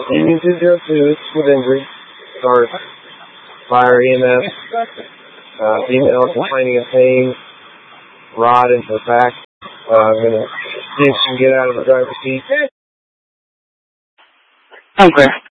Union 202 with injury. Start fire EMS. Female complaining of pain. Rod in her back. I'm going to see if she can get out of the driver's seat. I'm clear.